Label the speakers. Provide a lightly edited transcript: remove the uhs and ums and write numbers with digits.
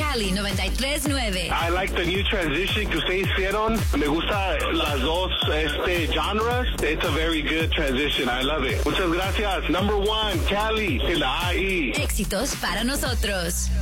Speaker 1: Cali 93.9.
Speaker 2: I like the new transition que ustedes hicieron. Me gusta las dos genres. It's a very good transition. I love it. Muchas gracias. Number one, Cali, en la AI.
Speaker 1: Éxitos para nosotros.